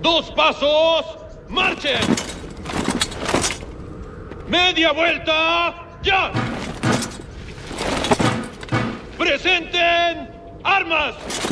2 pasos, marchen. Media vuelta, ya. Presenten armas.